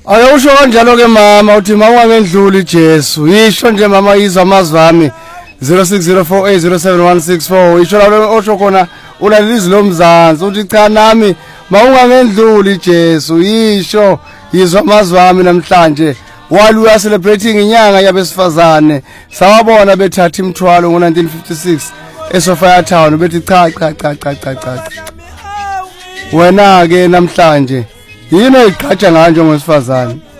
Ayusho kanjalo ke mama uthi mawungangendluli iJesu. Yisho nje mama izwa amazwi ami 0604807164 isho la osho khona ulalizwi lomzansi uthi cha nami mawungangendluli iJesu. Yisho izwa amazwi ami namhlanje. While we are celebrating inyanga yabesifazane sawabona bethatha imthwalo ngo1956 eSophia Town bethi cha wena ke namhlanje yini eqhatsha nganje ngosifazane